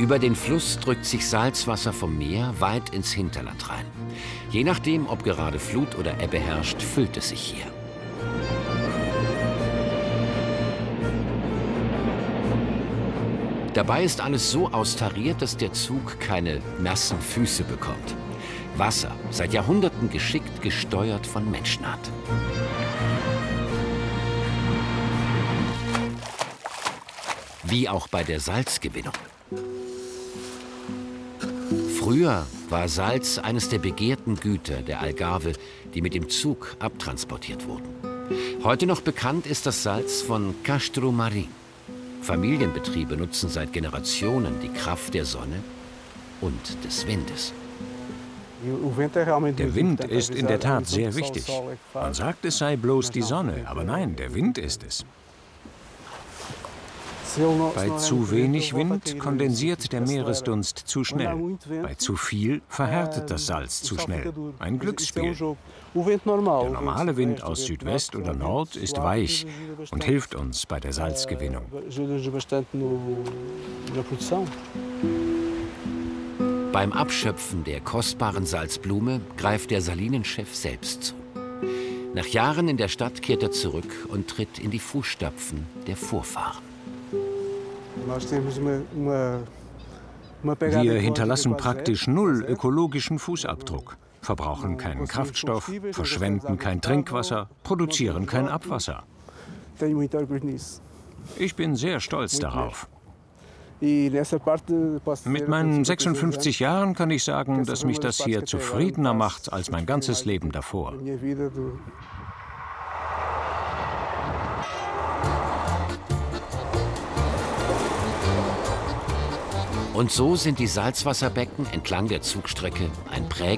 Über den Fluss drückt sich Salzwasser vom Meer weit ins Hinterland rein. Je nachdem, ob gerade Flut oder Ebbe herrscht, füllt es sich hier. Dabei ist alles so austariert, dass der Zug keine nassen Füße bekommt. Wasser, seit Jahrhunderten geschickt gesteuert von Menschenhand. Wie auch bei der Salzgewinnung. Früher war Salz eines der begehrten Güter der Algarve, die mit dem Zug abtransportiert wurden. Heute noch bekannt ist das Salz von Castro Marim. Familienbetriebe nutzen seit Generationen die Kraft der Sonne und des Windes. Der Wind ist in der Tat sehr wichtig. Man sagt, es sei bloß die Sonne, aber nein, der Wind ist es. Bei zu wenig Wind kondensiert der Meeresdunst zu schnell. Bei zu viel verhärtet das Salz zu schnell. Ein Glücksspiel. Der normale Wind aus Südwest oder Nord ist weich und hilft uns bei der Salzgewinnung. Beim Abschöpfen der kostbaren Salzblume greift der Salinenchef selbst zu. Nach Jahren in der Stadt kehrt er zurück und tritt in die Fußstapfen der Vorfahren. Wir hinterlassen praktisch null ökologischen Fußabdruck, verbrauchen keinen Kraftstoff, verschwenden kein Trinkwasser, produzieren kein Abwasser. Ich bin sehr stolz darauf. Mit meinen 56 Jahren kann ich sagen, dass mich das hier zufriedener macht als mein ganzes Leben davor. Und so sind die Salzwasserbecken entlang der Zugstrecke ein prägendes